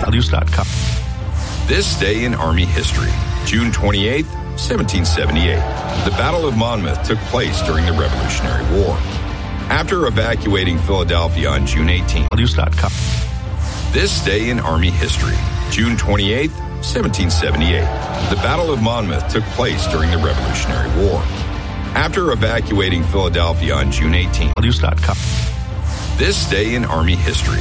Values.com. This day in Army history, June 28, 1778. The Battle of Monmouth took place during the Revolutionary War. After evacuating Philadelphia on June 18, Values.com. This day in Army history, June 28, 1778. The Battle of Monmouth took place during the Revolutionary War. After evacuating Philadelphia on June 18, Values.com. This day in Army history,